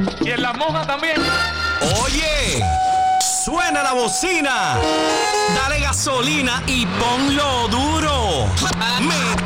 Y en la monja también. Oye, suena la bocina. Dale gasolina y ponlo duro.